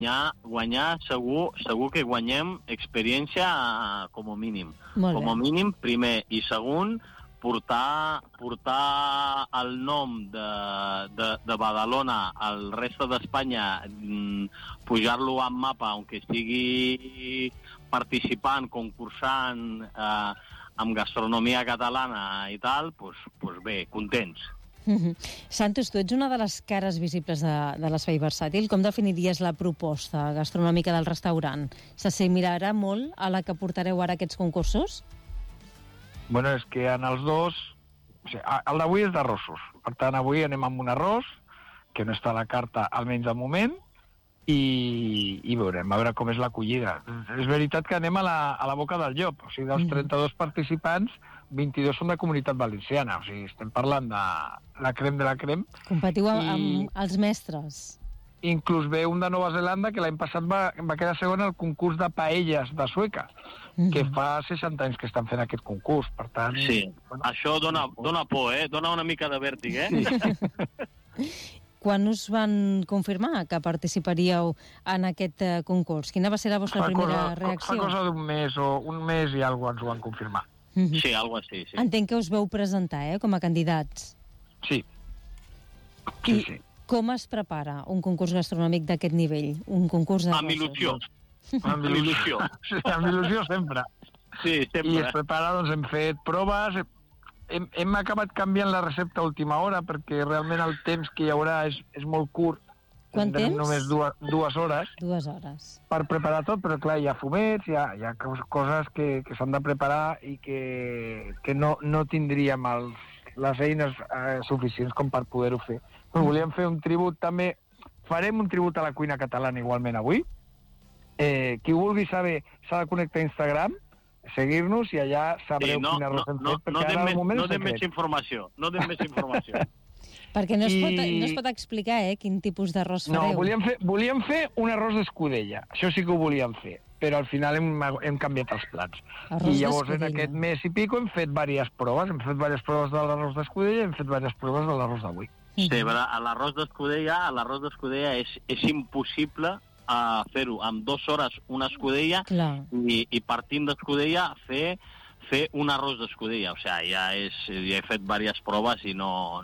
guanyar segur que guanyem experiència com a mínim. Com a mínim, primer. I segon, portar el nom de Badalona al reste d'Espanya, pujar-lo en mapa, aunque sigui participant, concursant amb gastronomia catalana i tal, doncs bé, contents. Santos, tu ets una de les cares visibles de l'Espai Versàtil. Com definiries la proposta gastronòmica del restaurant? S'assimilarà molt a la que portareu ara aquests concursos? Bueno, és que en els dos... O sigui, el d'avui és d'arrossos. Per tant, avui anem amb un arròs, que no està a la carta, almenys de moment, i veurem, a veure com és l'acollida. És veritat que anem a la boca del llop. O sigui, dels 32 participants, 22 són de Comunitat Valenciana. O sigui, estem parlant de la crem de la crem. Competiu amb els mestres. Inclús ve un de Nova Zelanda, que l'any passat va quedar segon al concurs de paelles de Sueca, que fa 60 anys que estan fent aquest concurs, per tant... Sí, això dona por, dona una mica de vèrtig, Sí. Quan us van confirmar que participaríeu en aquest concurs? Quina va ser la vostra primera reacció? Fa cosa d'un mes o un mes i alguna ens ho van confirmar. Sí, algo així, sí. Entenc que us veu presentar, com a candidats. Sí. Sí. Com es prepara un concurs gastronòmic d'aquest nivell? Un concurs de amb il·lusió. Amb il·lusió. Sí, amb il·lusió sempre. Sí, sempre. I es prepara, doncs hem fet proves... Hem acabat canviant la recepta a última hora perquè realment el temps que hi haurà és molt curt. Quant temps? Només 2 hores. 2 hores. Per preparar tot, però clar, hi ha fumets, hi ha coses que s'han de preparar i que no tindríem les eines suficients com per poder-ho fer. Però volíem fer un tribut també, farem un tribut a la cuina catalana igualment avui. Qui vulgui saber s'ha de connectar a Instagram, seguir-nos i allà sabreu quin arròs hem fet, perquè ara al moment és secret. No dem més informació. Perquè no es pot explicar, quin tipus d'arròs fareu. No, volíem fer un arròs d'escudella. Això sí que ho volíem fer, però al final hem canviat els plats. I llavors en aquest mes i pico hem fet diverses proves. Hem fet diverses proves de l'arròs d'escudella i hem fet diverses proves de l'arròs d'avui. Sí, però a l'arròs d'escudella és impossible fer-ho amb 2 hores una escudella i partint d'escudella fer un arròs d'escudella. O sigui, ja he fet diverses proves i no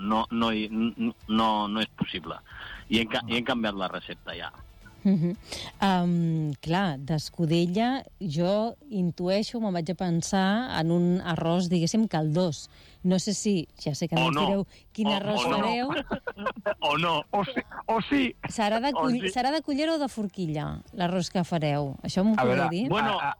és possible. I hem canviat la recepta ja. Clar, d'escudella jo intueixo, me'n vaig a pensar en un arròs, diguéssim, caldós. No sé si, ja sé que no ens direu quin arròs fareu. O no. O sí. Serà de cullera o de forquilla, l'arròs que fareu? Això m'ho podeu dir?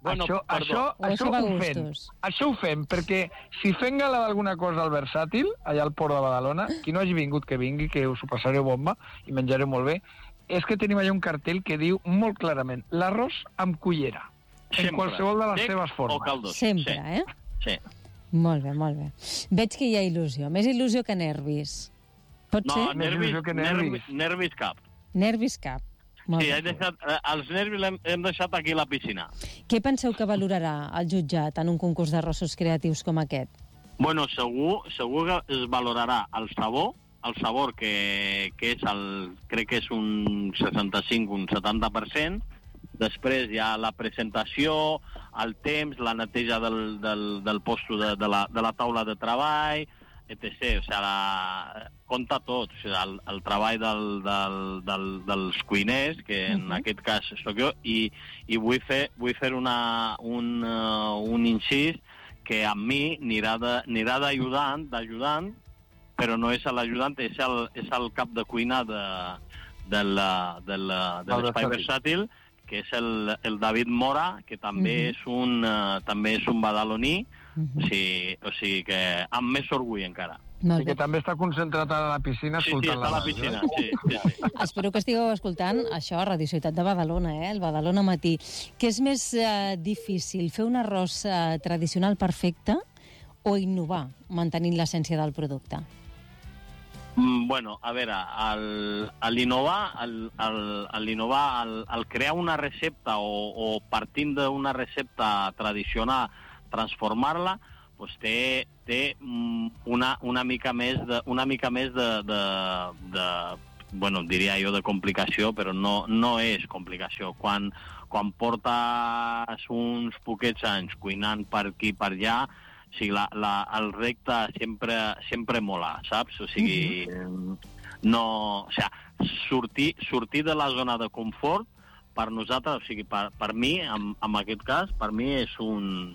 Això ho fem, perquè si fem gala d'alguna cosa al Versàtil, allà al Port de Badalona, qui no hagi vingut que vingui, que us ho passareu bomba i menjareu molt bé, és que tenim allà un cartell que diu molt clarament l'arròs amb cullera, en qualsevol de les seves formes. Sempre, Sí. Molt bé, molt bé. Veig que hi ha il·lusió. Més il·lusió que nervis. Pot ser? Nervis cap. Nervis cap. Sí, els nervis hem deixat aquí a la piscina. Què penseu que valorarà el jutjat en un concurs d'arrossos creatius com aquest? Bueno, segur que es valorarà el sabor que és crec que és un 65, un 70%. Després hi ha la presentació, el temps, la neteja del posto de la taula de treball, etc. O sigui, compta tot. O sigui, el treball dels cuiners, que en aquest cas sóc jo, i vull fer un incís que amb mi anirà d'ajudant, però no és l'ajudant, és el cap de cuina de l'Espai Versàtil, que és el David Mora, que també és un badaloní, o sigui que amb més orgull encara. I que també està concentrat a la piscina escoltant la ràdio. Sí, està a la piscina, sí. Espero que estigueu escoltant això a Radio Ciutat de Badalona, el Badalona Matí. Què és més difícil, fer un arròs tradicional perfecte o innovar, mantenint l'essència del producte? Bueno, a veure, l'innovar, el crear una recepta o partint d'una recepta tradicional, transformar-la, pues té una mica més de bueno, diria jo de complicació, però no és complicació. Quan portes uns poquets anys cuinant per aquí per allà, o sigui, el recte sempre mola, saps? O sigui, no... O sigui, sortir de la zona de confort, per nosaltres, o sigui, per mi, en aquest cas, per mi és un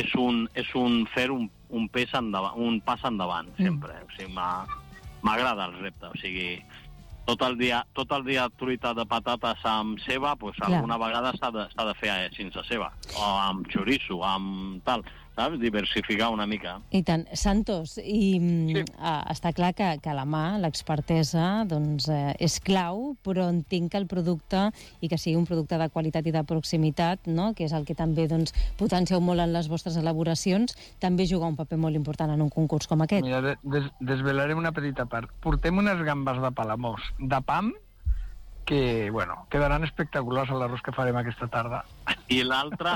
fer un pas endavant, sempre. O sigui, m'agrada el repte, o sigui... Tot el dia truita de patates amb ceba, doncs alguna vegada s'ha de fer sense ceba, o amb xoriço, amb tal, saps? Diversificar una mica. I tant. Santos, està clar que la mà, l'expertesa, doncs, és clau, però entenc que el producte, i que sigui un producte de qualitat i de proximitat, no?, que és el que també doncs, potencieu molt en les vostres elaboracions, també juga un paper molt important en un concurs com aquest. Mira, desvelarem una petita part. Portem unes gambes de Palamós de pam que, bueno, quedaran espectaculars a l'arròs que farem aquesta tarda. I l'altre,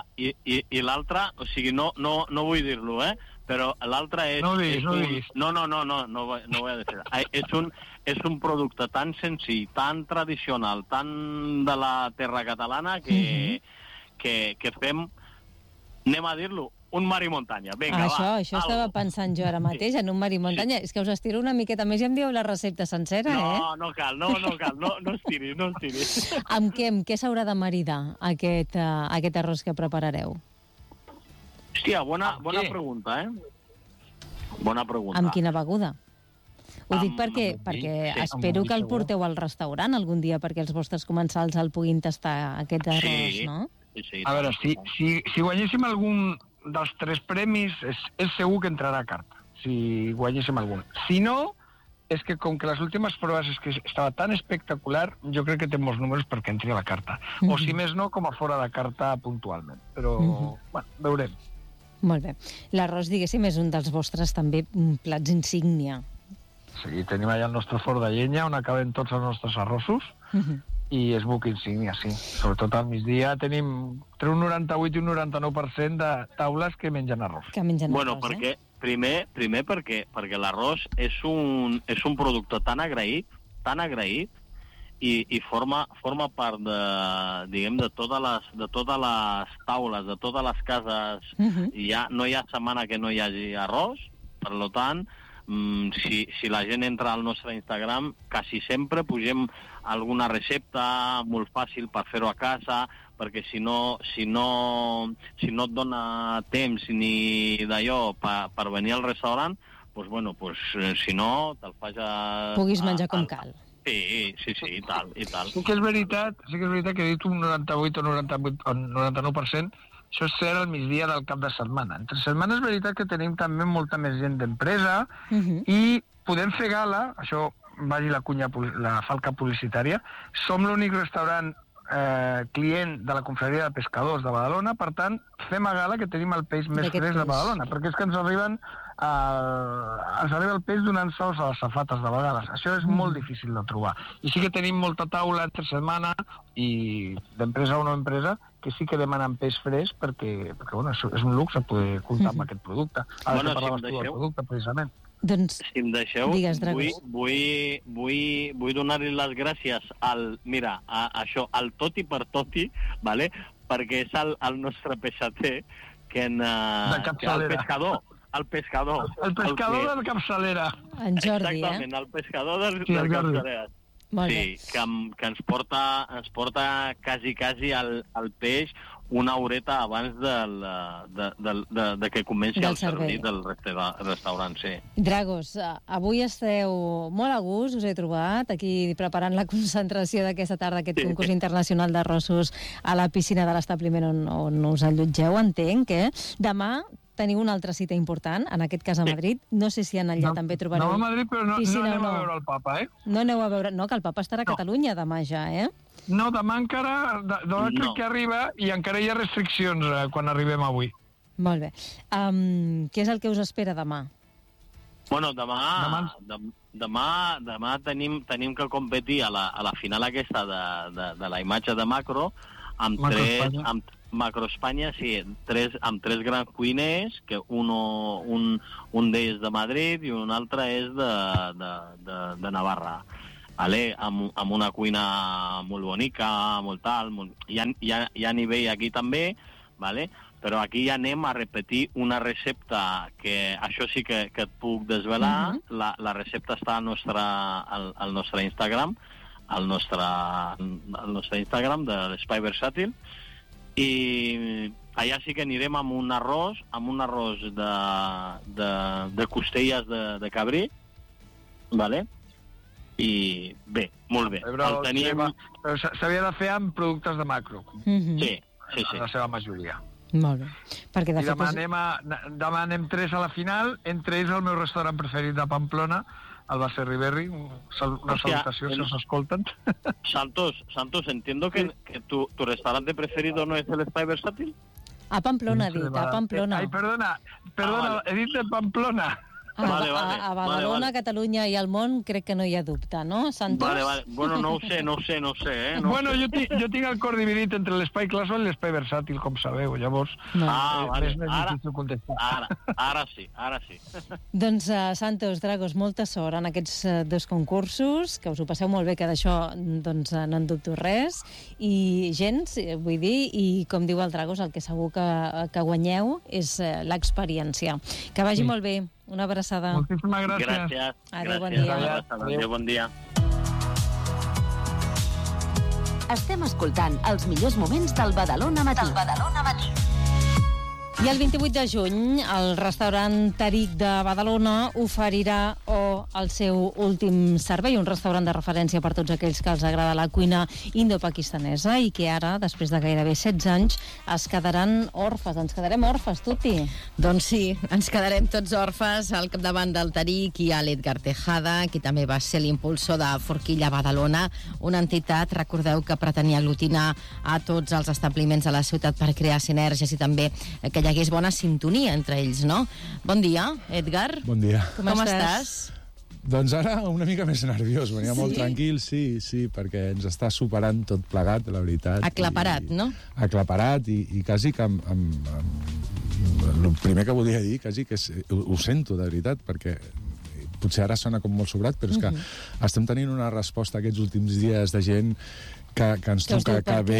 o sigui, no vull dir-lo, però l'altre és... No ho diguis. No ho he de fer. És un producte tan senzill, tan tradicional, tan de la terra catalana, que fem, anem a dir-lo, un mar i muntanya. Vinga, això estava pensant jo ara mateix, en un mar i muntanya. És que us estiro una miqueta més i em dieu la recepta sencera, No cal, no estiris. Amb què s'haurà de maridar aquest arròs que preparareu? Hòstia, bona pregunta, Bona pregunta. Amb quina beguda? Ho dic perquè espero que el porteu al restaurant algun dia perquè els vostres comensals el puguin tastar, aquest arròs, no? Sí. A veure, si guanyéssim algun dels 3 premis, és segur que entrarà a carta, si guanyéssim algun. Si no, és que com que les últimes proves és que estava tan espectacular, jo crec que té molts números perquè entri a la carta. O si més no, com a fora de carta puntualment. Però, bueno, veurem. Molt bé. L'arròs, diguéssim, és un dels vostres també plats insígnia. Sí, tenim allà el nostre forn de llenya on acabem tots els nostres arrossos. I és buc insígnia, sí. Sobretot al migdia tenim entre un 98 i un 99% de taules que mengen arròs. Bueno, perquè primer perquè l'arròs és un producte tan agraït i forma part de, diguem, de totes les taules, de totes les cases. No hi ha setmana que no hi hagi arròs, per tant, si la gent entra al nostre Instagram, quasi sempre pugem alguna recepta molt fàcil per fer-ho a casa, perquè si no et dona temps ni d'allò per venir al restaurant, si no, te'l fas puguis menjar com cal. Sí, i tal. Sí que és veritat que he dit un 98 o 99%, això és cert al migdia del cap de setmana. Entre setmana és veritat que tenim també molta més gent d'empresa i podem fer gala, això vagi la falca publicitària, som l'únic restaurant client de la confraria de pescadors de Badalona, per tant, fem a gala que tenim el peix més fresc de Badalona, perquè és que ens arriba el peix donant-se'ls a les safates de vegades. Això és molt difícil de trobar. I sí que tenim molta taula entre setmana i d'empresa o no empresa que sí que demanen peix fresc perquè bueno, és un luxe poder comptar amb aquest producte. Ara que parlaves tu del producte, precisament. Doncs, si em deixeu, vull donar-li les gràcies al Toti per Toti, vale? Perquè és el nostre peixater el pescador. El pescador de la capçalera. En Jordi, exactament, el pescador de la capçalera. Sí, que ens porta quasi al peix una horeta abans de que comenci el servei del restaurant, sí. Dragos, avui esteu molt a gust, us he trobat, aquí preparant la concentració d'aquesta tarda, aquest concurs internacional d'arrossos a la piscina de l'establiment on us allotgeu, entenc, Demà teniu una altra cita important, en aquest cas a Madrid. No sé si allà també trobareu... No a Madrid, però no anem a veure el papa, No aneu a veure... No, que el papa estarà a Catalunya demà ja, No, demà encara... Demà crec que arriba i encara hi ha restriccions quan arribem avui. Molt bé. Què és el que us espera demà? Bueno, demà tenim que competir a la final aquesta de la imatge de Macro amb Macro Espanya, sí, amb 3 grans cuiners, que un d'ells de Madrid i un altre és de Navarra. vale? Amb una cuina molt bonica, molt tal, hi ha nivell aquí també, vale? Però aquí ja anem a repetir una recepta que això sí que et puc desvelar. La recepta està al nostre Instagram, al nostre Instagram de l'Espai Versàtil, i allà sí que anirem amb un arròs de costelles de cabrit, vale? I bé, molt bé. Però s'havia de fer amb productes de macro. Sí. La seva majoria. Molt bé. Perquè de I fet demà anem 3 a la final, entre ells el meu restaurant preferit de Pamplona, el Baserri Berri, una salutació si us escolten. Santos, entiendo que tu restaurante preferido no es el Espai Versátil. A Pamplona, ha dit, a Pamplona. Ai, perdona, he dit de Pamplona. A Badalona, Catalunya i al món crec que no hi ha dubte, no, Santos? Vale. Bueno, no ho sé, Bueno, jo tinc el cor dividit entre l'espai clàssic i l'espai versàtil, com sabeu, llavors... Vale. És més difícil contestar. Ara sí. Doncs, Santos, Dragos, molta sort en aquests 2 concursos, que us ho passeu molt bé, que d'això doncs, no en dubto res, i gens, vull dir, i com diu el Dragos, el que segur que guanyeu és l'experiència. Que vagi molt bé. Una abraçada. Moltíssimes gràcies. Adéu, bon dia. Adéu, bon dia. Estem escoltant els millors moments del Badalona Matí. I el 28 de juny, el restaurant Tariq de Badalona oferirà el seu últim servei, un restaurant de referència per tots aquells que els agrada la cuina indo-pakistanesa i que ara, després de gairebé 16 anys, es quedaran orfes. Ens quedarem orfes, Tuti? Doncs sí, ens quedarem tots orfes. Al capdavant del Tariq hi ha l'Edgar Tejada, qui també va ser l'impulsor de Forquilla Badalona, una entitat, recordeu, que pretenia aglutinar a tots els establiments de la ciutat per crear sinergies i també que hi hagués bona sintonia entre ells, no? Bon dia, Edgar. Bon dia. Com estàs? Doncs ara una mica més nerviós, venia molt tranquil, sí, perquè ens està superant tot plegat, la veritat. Aclaparat, no? Aclaparat i quasi que el primer que volia dir, quasi que ho sento, de veritat, perquè potser ara sona com molt sobrat, però és que estem tenint una resposta aquests últims dies de gent que ens truca,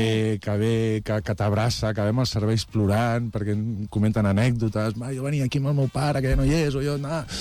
que t'abraça, que veiem els serveis plorant, perquè comenten anècdotes, jo venia aquí amb el meu pare, que ja no hi és, o jo...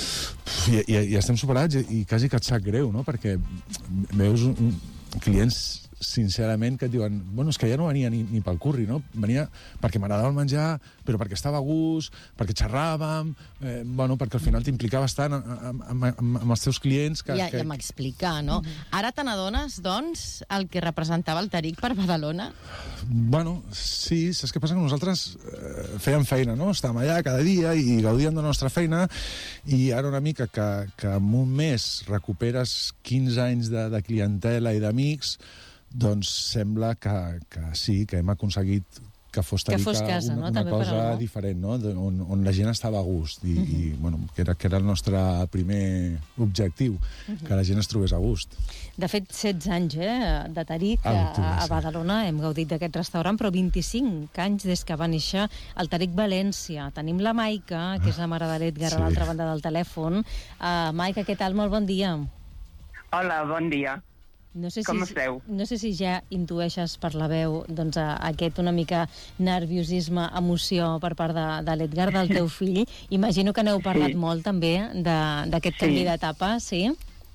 I estem superats i quasi que et sap greu, no? Perquè veus clients sincerament que et diuen, bueno, és que ja no venia ni pel curri, no? Venia perquè m'agradava el menjar, però perquè estava a gust, perquè xerràvem, bueno, perquè al final t'implicaves tant amb els teus clients que... Ja m'explicar, no? Ara te n'adones, doncs, el que representava el Tariq per Badalona? Bueno, sí, saps què passa? Que nosaltres fèiem feina, no? Estàvem allà cada dia i gaudíem de la nostra feina i ara una mica que en un mes recuperes 15 anys de clientela i d'amics, doncs sembla que sí, que hem aconseguit que fos casa, una cosa diferent, no? On la gent estava a gust i bueno, que era el nostre primer objectiu, que la gent es trobés a gust. De fet, 16 anys de Tariq a Badalona, hem gaudit d'aquest restaurant, però 25 anys des que va néixer el Tariq València. Tenim la Maica, que és la mare de l'Edgar, a l'altra banda del telèfon. Maica, què tal? Molt bon dia. Hola, bon dia. Com esteu? No sé si ja intueixes per la veu doncs, aquest una mica nerviosisme, emoció per part de l'Edgar, del teu fill. Imagino que n'heu parlat molt també d'aquest canvi d'etapa, sí?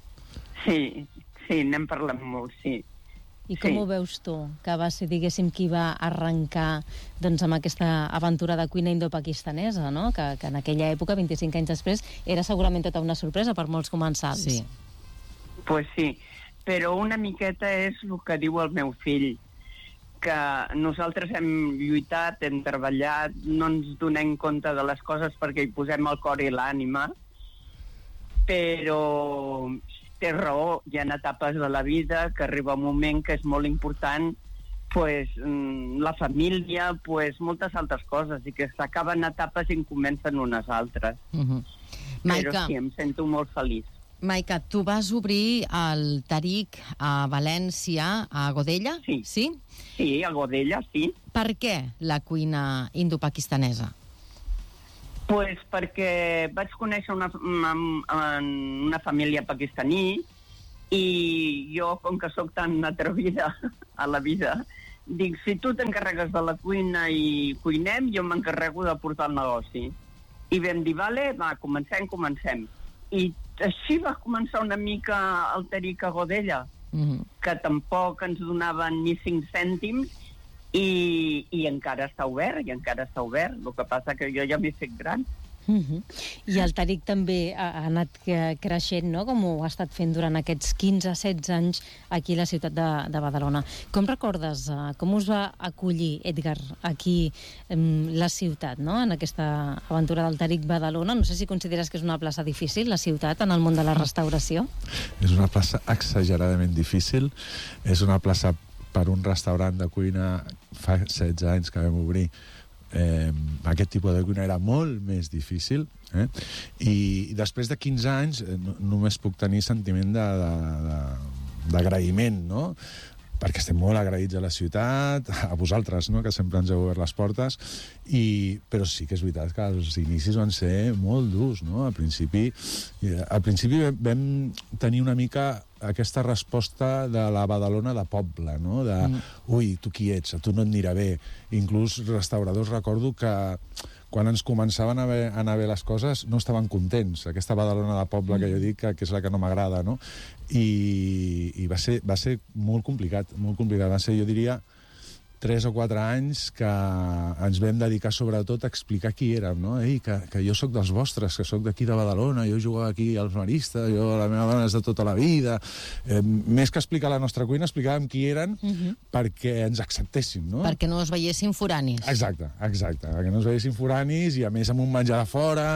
Sí, n'hem parlat molt, sí. I com ho veus tu, que va ser, diguéssim, qui va arrencar doncs, amb aquesta aventura de cuina indo-pakistanesa, no? Que en aquella època, 25 anys després, era segurament tota una sorpresa per molts comensals. Sí. Pues sí, però una miqueta és el que diu el meu fill, que nosaltres hem lluitat, hem treballat, no ens donem compte de les coses perquè hi posem el cor i l'ànima, però té raó, hi ha etapes de la vida que arriba un moment que és molt important, pues, la família, pues, moltes altres coses, i que s'acaben etapes i en comencen unes altres. Però sí, em sento molt feliç. Maica, tu vas obrir el Tariq a València, a Godella? Sí. Sí, a Godella, sí. Per què la cuina indo-pakistanesa? Pues perquè vaig conèixer una família pakistaní I jo, com que sóc tan atrevida a la vida, dic, si tu t'encarregues de la cuina i cuinem, jo m'encarrego de portar el negoci. I vam dir, vale, va, comencem. I així va començar una mica el Taric a Godella, que tampoc ens donaven ni 5 cèntims, i encara està obert, El que passa que jo ja m'he fet gran. I el Taric també ha anat creixent, no?, com ho ha estat fent durant aquests 15-16 anys aquí a la ciutat de Badalona. Com recordes, com us va acollir, Edgar, aquí la ciutat, no?, en aquesta aventura del Taric Badalona? No sé si consideres que és una plaça difícil, la ciutat, en el món de la restauració. És una plaça exageradament difícil. És una plaça per un restaurant de cuina fa 16 anys que vam obrir. Aquest tipus de cuina era molt més difícil, i després de 15 anys només puc tenir sentiment d'agraïment, no? Perquè estem molt agraïts a la ciutat, a vosaltres, no?, que sempre ens heu obert les portes, però sí que és veritat que els inicis van ser molt durs, no? Al principi vam tenir una mica aquesta resposta de la Badalona de poble, no?, ui, tu qui ets? A tu no et anirà bé. Inclús restauradors, recordo que quan ens començaven a anar bé les coses no estaven contents. Aquesta Badalona de poble que jo dic que és la que no m'agrada, no? I va ser molt complicat, molt complicat. Va ser, jo diria, 3 o 4 anys que ens vam dedicar sobretot a explicar qui érem, no? Ei, que jo sóc dels vostres, que sóc d'aquí de Badalona, jo jugava aquí als maristes, la meva dona és de tota la vida. Més que explicar la nostra cuina, explicàvem qui eren perquè ens acceptessin, no? Perquè no es veiessin foranis. Exacte, perquè no es veiessin foranis, i a més amb un menjar de fora,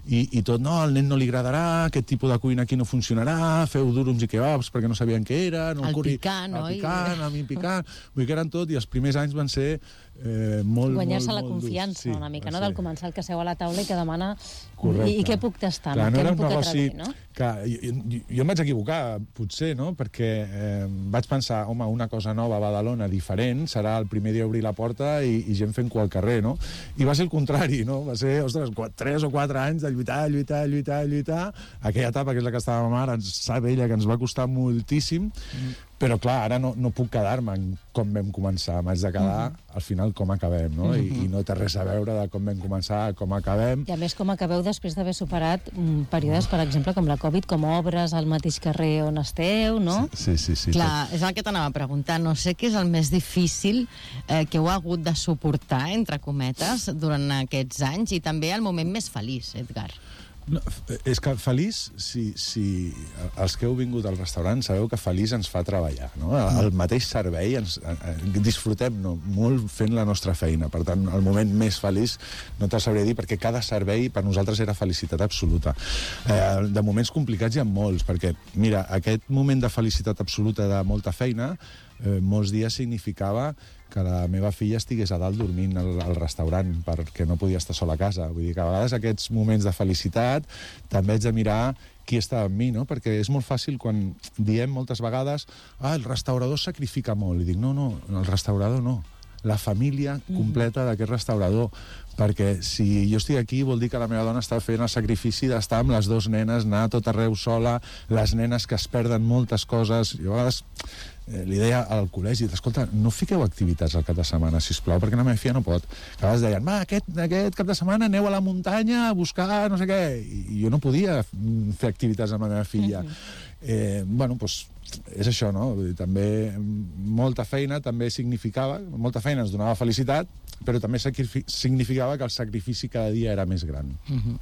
i tot, no, al nen no li agradarà, aquest tipus de cuina aquí no funcionarà, feu durums i kebabs perquè no sabien què eren, el picant, oi? El picant, a mi picant, vull que eren tot, i els primers anys van ser molt guanyar-se la molt confiança, durs. una mica, no? Del comensal que seu a la taula i que demana correcte. I què puc tastar, clar, no? Què era em puc negoci atrevir, no? Que jo em vaig equivocar, potser, no? Perquè vaig pensar, home, una cosa nova a Badalona, diferent, serà el primer dia obrir la porta i gent fent cua al carrer, no? I va ser el contrari, no? Va ser, ostres, 3 o 4 anys de lluitar. Aquella etapa, que és la que estàvem ara, ens sap ella que ens va costar moltíssim, però clar, ara no puc quedar-me en com vam començar, m'haig de quedar al final com acabem, no? I no té res a veure de com vam començar, com acabem. I a més, com acabeu després d'haver superat períodes, per exemple, com la Covid, com obres al mateix carrer on esteu, no? Sí. Clar, és el que t'anava a preguntar. No sé què és el més difícil que heu hagut de suportar, entre cometes, durant aquests anys, i també el moment més feliç, Edgar. No, és que feliç, si els que heu vingut al restaurant sabeu que feliç ens fa treballar, no? El mateix servei, disfrutem molt fent la nostra feina. Per tant, el moment més feliç no te'l sabré dir, perquè cada servei per nosaltres era felicitat absoluta. De moments complicats hi ha molts, perquè, mira, aquest moment de felicitat absoluta de molta feina, molts dies significava que la meva filla estigués a dalt dormint al restaurant perquè no podia estar sola a casa. Vull dir que a vegades aquests moments de felicitat també haig de mirar qui està amb mi, no? Perquè és molt fàcil quan diem moltes vegades el restaurador sacrifica molt. I dic, no, el restaurador no. La família completa d'aquest restaurador. Perquè si jo estic aquí vol dir que la meva dona està fent el sacrifici d'estar amb les 2 nenes, anar a tot arreu sola, les nenes que es perden moltes coses. Jo a vegades li deia al col·legi, escolta, no fiqueu activitats al cap de setmana, sisplau, perquè la meva filla no pot. A vegades deien, aquest cap de setmana aneu a la muntanya a buscar no sé què. I jo no podia fer activitats amb la meva filla. Bueno, doncs és això, no? També molta feina també significava, molta feina ens donava felicitat, però també significava que el sacrifici cada dia era més gran.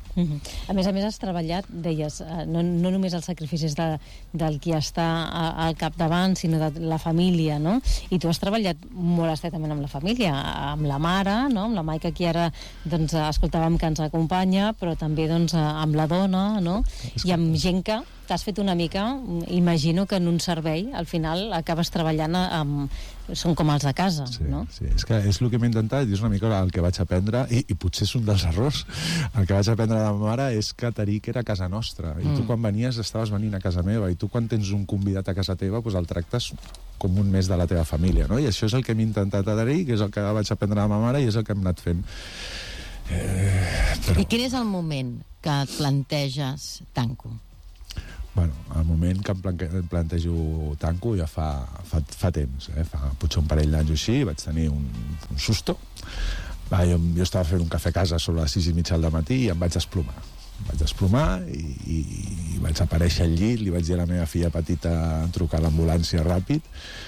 A més has treballat, deies, no només els sacrificis del qui està al capdavant, sinó de la família, no? I tu has treballat molt estretament amb la família, amb la mare, no? Amb la Maica, que ara escoltàvem que ens acompanya, però també amb la dona, no? I amb gent que t'has fet una mica, imagino que en un servei, al final, acabes treballant són com els de casa, no? Sí, és que és el que m'he intentat, i és una mica el que vaig aprendre, i potser és un dels errors. El que vaig aprendre de la meva mare és que Taric era casa nostra, i tu quan venies estaves venint a casa meva, i tu quan tens un convidat a casa teva, doncs el tractes com un més de la teva família, no? I això és el que m'he intentat a Taric, és el que vaig aprendre de la meva mare, i és el que hem anat fent. I quin és el moment que et planteges tanco? Bueno, al moment que em plantejo tanco ja fa temps, potser un parell d'anys o així, vaig tenir un susto. Jo estava fent un cafè a casa sobre les 6:30 del matí i em vaig desplomar. I vaig aparèixer al llit, li vaig dir a la meva filla petita trucar a l'ambulància ràpid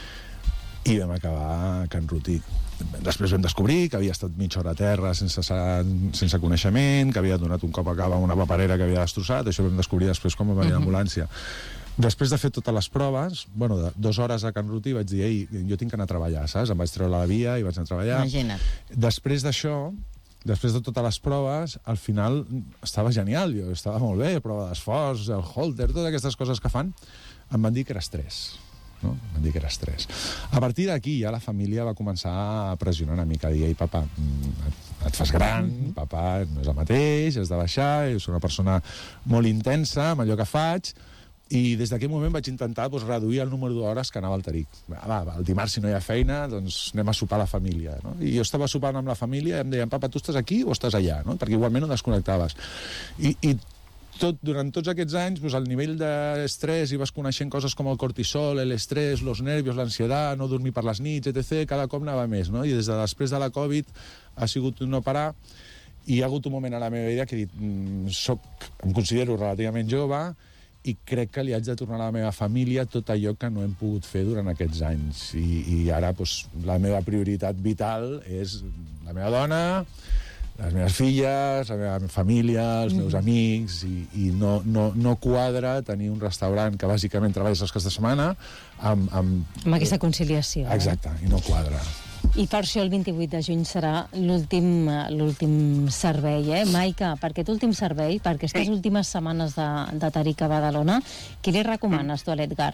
i vam acabar a Can Rutí. Després vam descobrir que havia estat mitja hora a terra sense coneixement, que havia donat un cop a cava a una paperera que havia destrossat. Això vam descobrir després quan va venir l'ambulància. Després de fer totes les proves, de 2 hores a Can Rutí, vaig dir, ei, jo tinc que anar a treballar, saps? Em vaig treure la via i vaig anar a treballar. Imagina't. Després d'això, després de totes les proves, al final estava genial, jo estava molt bé, prova d'esforç, el holter, totes aquestes coses que fan, em van dir que era estrès. No? Van dir que era estrès. A partir d'aquí ja la família va començar a pressionar una mica, a dir, ei, papa, et fas gran, papa no és el mateix, has de baixar, és una persona molt intensa amb allò que faig, i des d'aquell moment vaig intentar reduir el número d'hores que anava al Taric. El dimarts, si no hi ha feina, doncs anem a sopar a la família. No? I jo estava sopant amb la família i em deien, papa, tu estàs aquí o estàs allà? No? Perquè igualment no desconnectaves. I durant tots aquests anys, el nivell d'estrès, i vas coneixent coses com el cortisol, l'estrès, els nervios, l'ansietat, no dormir per les nits, etc., cada cop anava més, no? I després de la Covid ha sigut no parar, i hi ha hagut un moment a la meva vida que he dit, em considero relativament jove, i crec que li haig de tornar a la meva família tot allò que no hem pogut fer durant aquests anys. I ara la meva prioritat vital és la meva dona, les meves filles, la meva família, els meus amics, i no quadra tenir un restaurant que bàsicament treballes els caps de setmana amb aquesta conciliació. Exacte, i no quadra. I per això el 28 de juny serà l'últim servei, Maica, per aquest últim servei, per aquestes últimes setmanes de Taric a Badalona, què li recomanes tu a l'Edgar?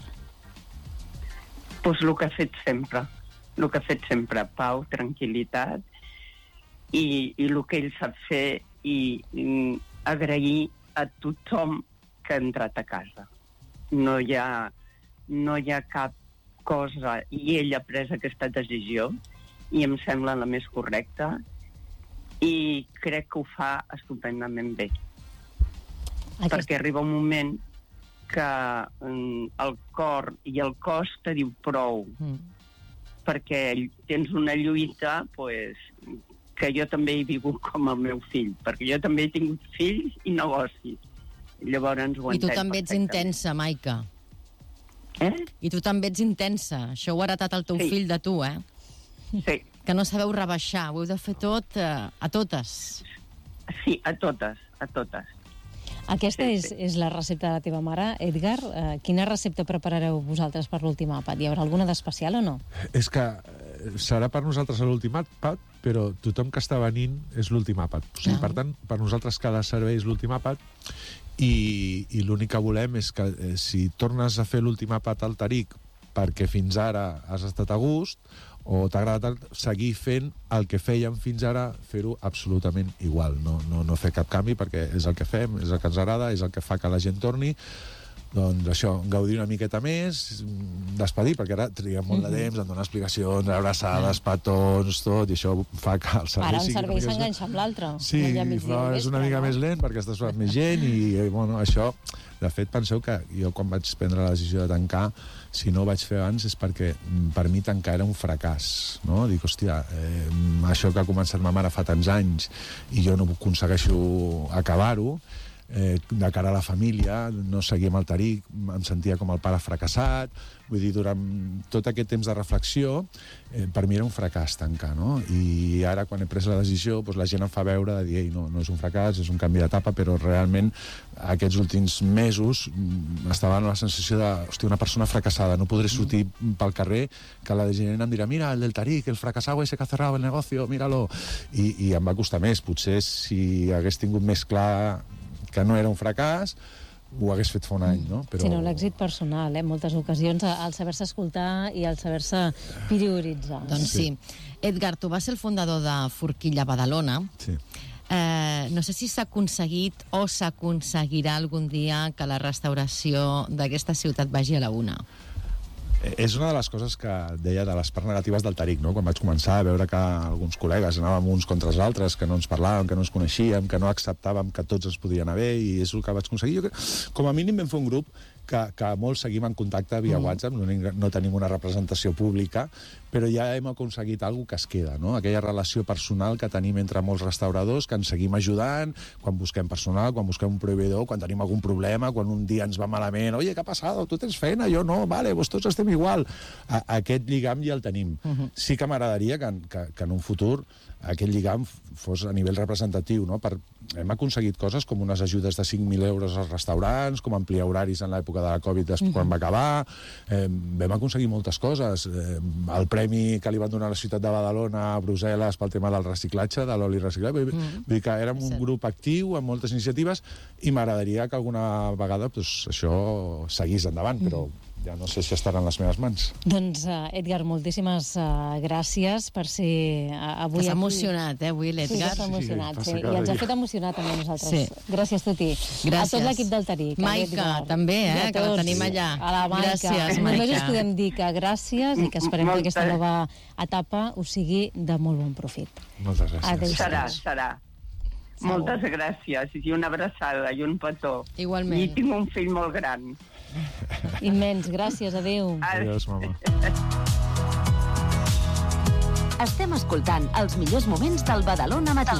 Doncs el que ha fet sempre, pau, tranquil·litat, i el que ell sap fer, i agrair a tothom que ha entrat a casa. No hi ha cap cosa, i ell ha pres aquesta decisió, i em sembla la més correcta, i crec que ho fa estupendament bé. Perquè arriba un moment que el cor i el cos te diu prou, perquè tens una lluita que jo també he vingut com el meu fill, perquè jo també he tingut fills i negocis. Llavors ho I tu també ets intensa, Maica. I tu també ets intensa. Això ho ha heretat el teu fill de tu, Sí. Que no sabeu rebaixar, ho heu de fer tot a totes. Sí, a totes. Aquesta és la recepta de la teva mare, Edgar. Quina recepta preparareu vosaltres per l'últim àpat? Hi haurà alguna d'especial o no? És que serà per nosaltres l'últim àpat, però tothom que està venint és l'últim àpat. O sigui, per tant, per nosaltres cada servei és l'últim àpat, i l'únic que volem és que si tornes a fer l'últim àpat al Taric perquè fins ara has estat a gust, o t'agrada seguir fent el que fèiem fins ara, fer-ho absolutament igual, no fer cap canvi, perquè és el que fem, és el que ens agrada, és el que fa que la gent torni. Doncs això, gaudir una miqueta més, despedir, perquè ara triguem molt de temps en donar explicacions, abraçades, petons, tot, i això fa que el servei... Ara un servei s'enganxa amb l'altre. Sí, és una mica més lent perquè estàs amb més gent, i això... De fet, penseu que jo quan vaig prendre la decisió de tancar, si no ho vaig fer abans és perquè per mi tancar era un fracàs, no? Dic, hòstia, això que ha començat ma mare fa tants anys i jo no aconsegueixo acabar-ho, de cara a la família, no seguir amb el Taric, em sentia com el pare fracassat, vull dir, durant tot aquest temps de reflexió, per mi era un fracàs tancar, no? I ara, quan he pres la decisió, la gent em fa veure de dir, ei, no és un fracàs, és un canvi d'etapa, però realment aquests últims mesos estava amb la sensació de, hòstia, una persona fracassada, no podré sortir pel carrer, que la gent em dirà, mira, el del Taric, el fracasado ese que ha cerrado el negocio, míralo. I em va costar més. Potser si hagués tingut més clar que no era un fracàs, ho hagués fet fa un any, no? Però... Sinó l'èxit personal, en moltes ocasions, el saber-se escoltar i el saber-se prioritzar. Doncs sí. Edgar, tu vas ser el fundador de Forquilla Badalona. Sí. No sé si s'ha aconseguit o s'aconseguirà algun dia que la restauració d'aquesta ciutat vagi a la una. És una de les coses que deia de les parts negatives del Taric, no? Quan vaig començar a veure que alguns col·legues anàvem uns contra els altres, que no ens parlàvem, que no ens coneixíem, que no acceptàvem que tots ens podien anar bé, i és el que vaig aconseguir. Jo, com a mínim vam fer un grup que molts seguim en contacte via WhatsApp, no tenim una representació pública, però ja hem aconseguit alguna cosa que es queda, no? Aquella relació personal que tenim entre molts restauradors, que ens seguim ajudant, quan busquem personal, quan busquem un proveïdor, quan tenim algun problema, quan un dia ens va malament, oye, què ha passat? Tu tens feina, jo no, vale, vos tots estem igual. Aquest lligam ja el tenim. Sí que m'agradaria que en un futur aquest lligam fos a nivell representatiu, no? Hem aconseguit coses com unes ajudes de 5.000 euros als restaurants, com ampliar horaris en l'època de la Covid quan va acabar. Vam aconseguir moltes coses. El premi que li van donar a la ciutat de Badalona a Brussel·les pel tema del reciclatge, de l'oli reciclat. Vull dir que érem un grup actiu amb moltes iniciatives i m'agradaria que alguna vegada això seguís endavant, però ja no sé si estaran les meves mans. Doncs, Edgar, moltíssimes gràcies per ser avui aquí. T'has emocionat, avui, l'Edgar. Sí, emocionat, sí. I ens ha fet emocionar també a nosaltres. Sí. Gràcies, Toti. Gràcies. A tot l'equip del Taric. Maica, també, que la tenim allà. A la Maica. Gràcies, Maica. Només us podem dir que gràcies i que esperem que aquesta nova etapa us sigui de molt bon profit. Moltes gràcies. Adéu. Serà. Moltes gràcies. I una abraçada i un petó. Igualment. I tinc un fill molt gran. Immens. Gràcies. Adéu. Adéu, mama. Estem escoltant els millors moments del Badalona Matí.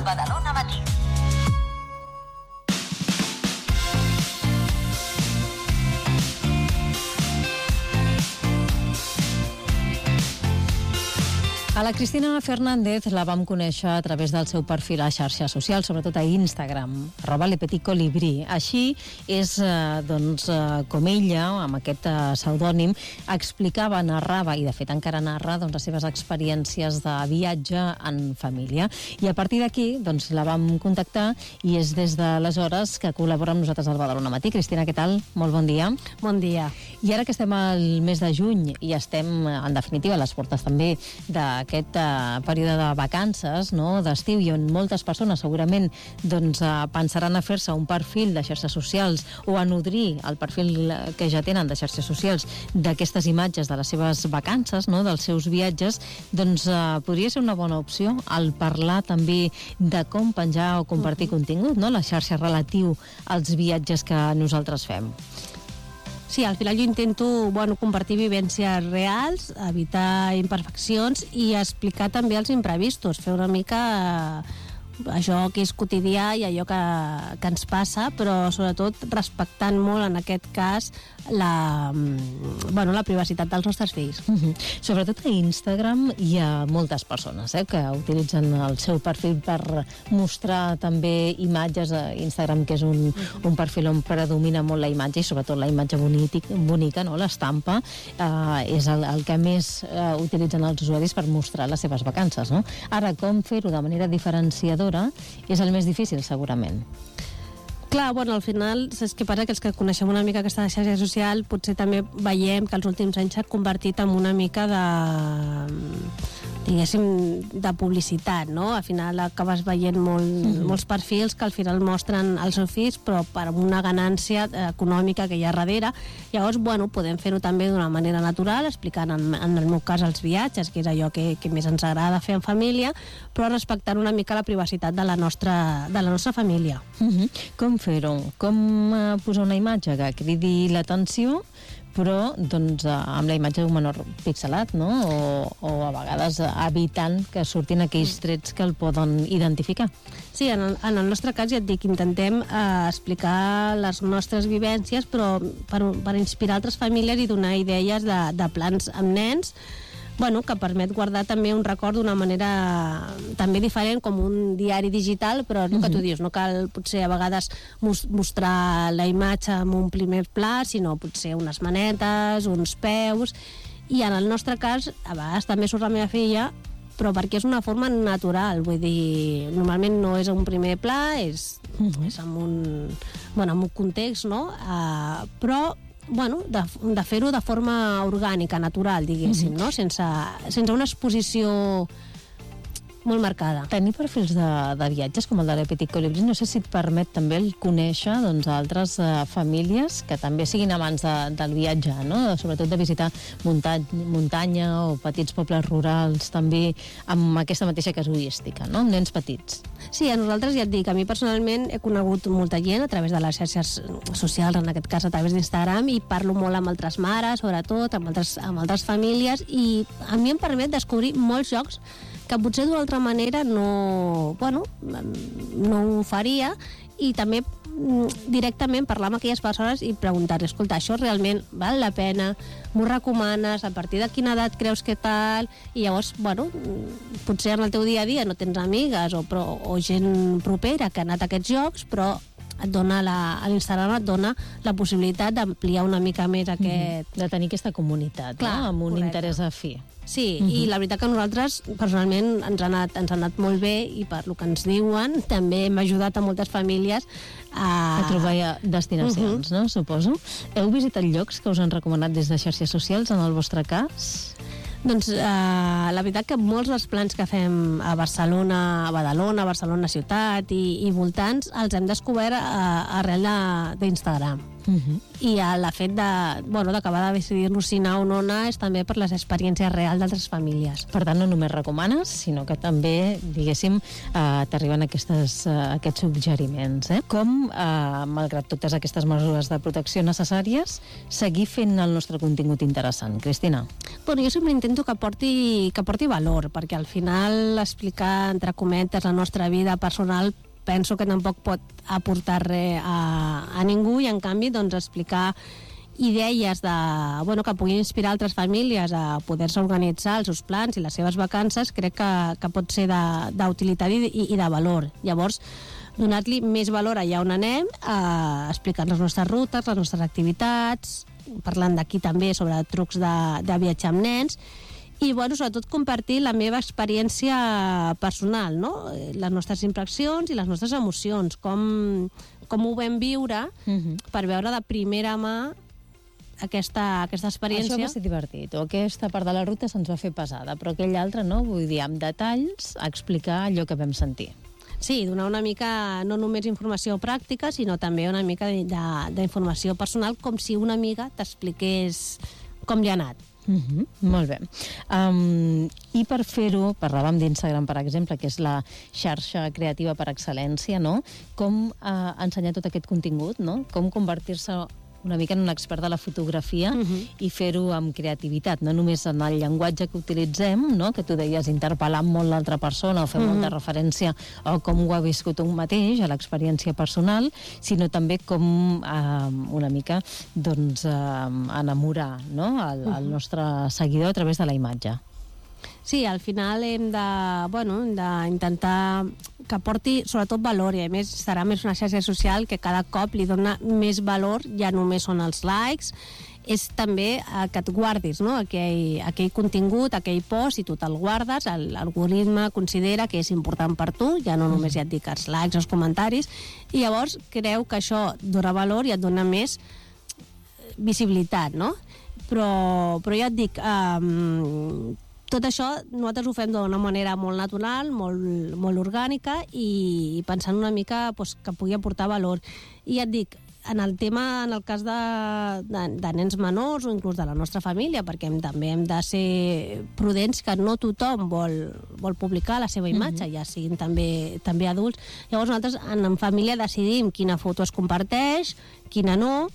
A la Cristina Fernández la vam conèixer a través del seu perfil a xarxes socials, sobretot a Instagram, @lepeticcolibri. Així és, com ella, amb aquest pseudònim, explicava, narrava, i de fet encara narra, les seves experiències de viatge en família. I a partir d'aquí, la vam contactar i és des d'aleshores que col·labora amb nosaltres al Badalona Matí. Cristina, què tal? Molt bon dia. Bon dia. I ara que estem al mes de juny i estem, en definitiva, a les portes també d'aquest període de vacances, no?, d'estiu, i on moltes persones segurament pensaran a fer-se un perfil de xarxes socials o a nodrir el perfil que ja tenen de xarxes socials d'aquestes imatges de les seves vacances, no?, dels seus viatges, podria ser una bona opció el parlar també de com penjar o compartir contingut, no?, la xarxa relatiu als viatges que nosaltres fem. Sí, al final jo intento compartir vivències reals, evitar imperfeccions i explicar també els imprevistos, fer una mica això que és quotidià i allò que ens passa, però sobretot respectant molt, en aquest cas, la privacitat dels nostres fills. Sobretot a Instagram hi ha moltes persones que utilitzen el seu perfil per mostrar també imatges. A Instagram, que és un perfil on predomina molt la imatge i sobretot la imatge bonica, no? L'estampa, és el que més utilitzen els usuaris per mostrar les seves vacances, no? Ara, com fer-ho de manera diferenciadora és el més difícil, segurament. Clar, al final, saps què passa? Que els que coneixem una mica aquesta xarxa social potser també veiem que els últims anys s'ha convertit en una mica de publicitat, no? Al final acabes veient molts perfils que al final mostren els seus fills, però per una ganància econòmica que hi ha darrere. Llavors, podem fer-ho també d'una manera natural, explicant, en el meu cas, els viatges, que és allò que més ens agrada fer en família, però respectant una mica la privacitat de la nostra família. Com fer-ho? Com posar una imatge que cridi l'atenció, però amb la imatge d'un menor pixelat, no? O a vegades evitant que surtin aquells trets que el poden identificar. Sí, en el nostre cas, ja et dic, intentem explicar les nostres vivències, però per inspirar altres famílies i donar idees de plans amb nens, que permet guardar també un record d'una manera també diferent, com un diari digital, però el que tu dius, no cal potser a vegades mostrar la imatge en un primer pla, sinó potser unes manetes, uns peus, i en el nostre cas, a vegades també surt la meva filla, però perquè és una forma natural, vull dir, normalment no és un primer pla, és en un context, no? Però de fer-ho de forma orgànica, natural, diguéssim, no? Sense una exposició molt marcada. Tenir perfils de viatges com el de la Petit Colibrí, no sé si et permet també el conèixer altres famílies que també siguin amants del viatge, no? Sobretot de visitar muntanya o petits pobles rurals, també amb aquesta mateixa casuística, no? Amb nens petits. Sí, a nosaltres ja et dic, a mi personalment he conegut molta gent a través de les xarxes socials, en aquest cas a través d'Instagram, i parlo molt amb altres mares, sobretot, amb altres famílies, i a mi em permet descobrir molts llocs que potser d'una altra manera no ho faria, i també directament parlar amb aquelles persones i preguntar, escolta, això realment val la pena? M'ho recomanes? A partir de quina edat creus que tal? I llavors, potser en el teu dia a dia no tens amigues o gent propera que ha anat a aquests llocs, però l'Instagram et dona la possibilitat d'ampliar una mica més aquest... De tenir aquesta comunitat, clar, no? Amb un interès afí. Sí, i la veritat que nosaltres, personalment, ens ha anat molt bé, i per lo que ens diuen, també hem ajudat a moltes famílies a trobar destinacions, no? Suposo. Heu visitat llocs que us han recomanat des de xarxes socials, en el vostre cas? Doncs la veritat que molts dels plans que fem a Barcelona, a Badalona, a Barcelona ciutat i voltants, els hem descobert arrel d'Instagram. I el fet d'acabar de decidir-nos si anar o no anar és també per les experiències reals d'altres famílies. Per tant, no només recomanes, sinó que també, diguéssim, t'arriben aquests suggeriments. Com, malgrat totes aquestes mesures de protecció necessàries, seguir fent el nostre contingut interessant? Cristina? Jo sempre intento que porti valor, perquè al final explicar, entre cometes, la nostra vida personal penso que tampoc pot aportar res a ningú, i en canvi explicar idees que puguin inspirar altres famílies a poder-se organitzar els seus plans i les seves vacances, crec que pot ser d'utilitat i de valor. Llavors, donar-li més valor allà on anem, explicant les nostres rutes, les nostres activitats, parlant d'aquí també sobre trucs de viatjar amb nens, i sobretot compartir la meva experiència personal, no? Les nostres impressions i les nostres emocions, com ho vam viure, per veure de primera mà aquesta experiència. Això va ser divertit, o aquesta part de la ruta se'ns va fer pesada, però aquella altra no, vull dir, amb detalls, explicar allò que vam sentir. Sí, donar una mica, no només informació pràctica, sinó també una mica d'informació personal, com si una amiga t'expliqués com li ha anat. Molt bé. I per fer-ho, parlàvem d'Instagram, per exemple, que és la xarxa creativa per excel·lència, no? Com ensenyar tot aquest contingut, no? Com convertir-se una mica en un expert de la fotografia i fer-ho amb creativitat, no només en el llenguatge que utilitzem, no? Que tu deies, interpel·lant molt l'altra persona o fer molta referència a com ho ha viscut un mateix, a l'experiència personal, sinó també com una mica enamorar, no? el nostre seguidor a través de la imatge. Sí, al final hem d'intentar que porti sobretot valor, i a més serà més una xarxa social que cada cop li dona més valor, ja només són els likes, és també que et guardis, no? aquell contingut, aquell post, i tu te'l guardes, l'algoritme considera que és important per tu, ja no només ja et dic els likes, els comentaris, i llavors creu que això dona valor i et dona més visibilitat, no? Però ja et dic, tot això nosaltres ho fem d'una manera molt natural, molt orgànica, i pensant una mica que pugui aportar valor. I ja et dic, en el cas de nens menors o inclús de la nostra família, perquè també hem de ser prudents, que no tothom vol publicar la seva imatge, ja siguin també adults. Llavors nosaltres en família decidim quina foto es comparteix, quina no.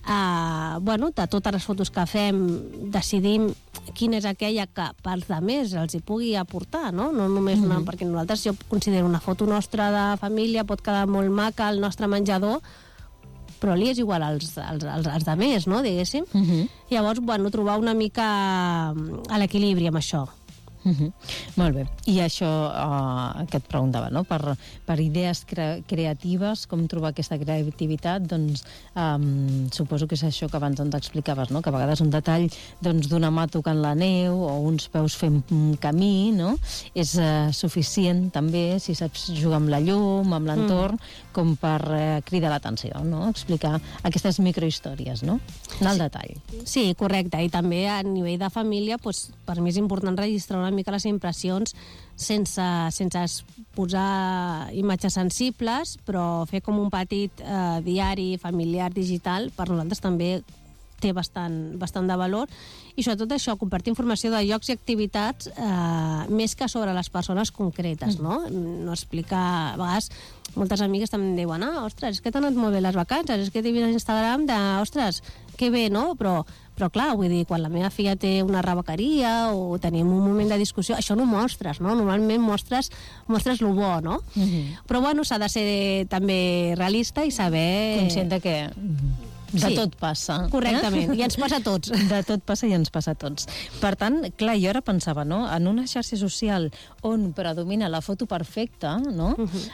De totes les fotos que fem decidim quina és aquella que pels altres els hi pugui aportar, no? No només una, perquè nosaltres, jo considero una foto nostra de família pot quedar molt maca al nostre menjador, però li és igual als altres, no, diguéssim. Llavors, trobar una mica l'equilibri amb això. Molt bé. I això que et preguntava, no? Per idees creatives, com trobar aquesta creativitat, doncs suposo que és això que abans ens explicaves, no? Que a vegades un detall d'una mà tocant la neu o uns peus fent un camí, no? És suficient també, si saps jugar amb la llum, amb l'entorn, com per cridar l'atenció, no? Explicar aquestes microhistòries, no? Anar al detall. Sí, correcte. I també a nivell de família, per mi és important registrar una mica les impressions sense posar imatges sensibles, però fer com un petit diari familiar digital per nosaltres també té bastant de valor, i sobretot això, compartir informació de llocs i activitats més que sobre les persones concretes, no? No explicar... A vegades, moltes amigues també em diuen ostres, és que t'han anat molt bé les vacances, és que t'he vist a Instagram ostres, que bé, no? Però clar, vull dir, quan la meva filla té una rebequeria o tenim un moment de discussió, això no ho mostres, no? Normalment mostres lo bo, no? Però bueno, s'ha de ser també realista i saber... Conscient de que... De tot passa. Correctament, i ens passa a tots. De tot passa i ens passa a tots. Per tant, clar, jo ara pensava, no?, en una xarxa social on predomina la foto perfecta, no?,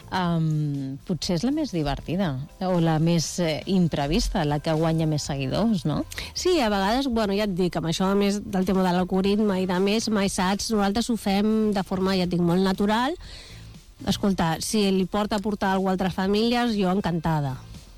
potser és la més divertida o la més imprevista, la que guanya més seguidors, no? Sí, a vegades, bueno, ja et dic, amb això, a més del tema de l'algoritme i de més, mai saps, nosaltres ho fem de forma, ja et dic, molt natural. Escolta, si li porta a portar alguna altra famílies, jo encantada.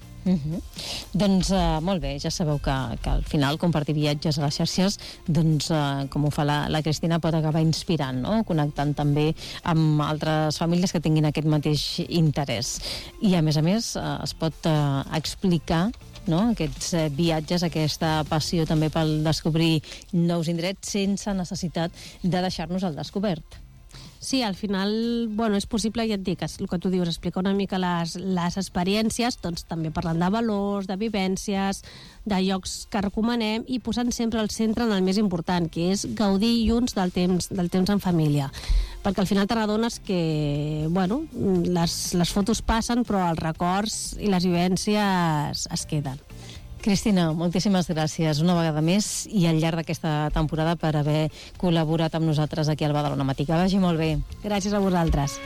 Doncs molt bé, ja sabeu que al final compartir viatges a les xarxes, doncs com ho fa la Cristina, pot acabar inspirant, no? Connectant també amb altres famílies que tinguin aquest mateix interès. I a més es pot explicar, no?, aquests viatges, aquesta passió també pel descobrir nous indrets sense necessitat de deixar-nos al descobert. Sí, al final, bueno, és possible, ja et dic, el que tu dius, explicar una mica les experiències, doncs també parlant de valors, de vivències, de llocs que recomanem i posant sempre al centre en el més important, que és gaudir junts del temps en família. Perquè al final te n'adones que, bueno, les fotos passen, però els records i les vivències es queden. Cristina, moltíssimes gràcies una vegada més i al llarg d'aquesta temporada per haver col·laborat amb nosaltres aquí al Badalona Matí. Que vagi molt bé. Gràcies a vosaltres.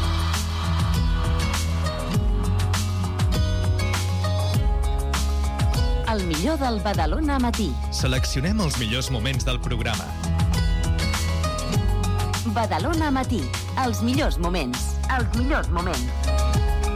El millor del Badalona Matí. Seleccionem els millors moments del programa. Badalona Matí. Els millors moments. Els millors moments.